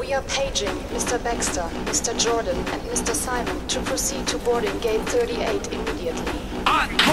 We are paging Mr. Baxter, Mr. Jordan, and Mr. Simon to proceed to boarding gate 38 immediately.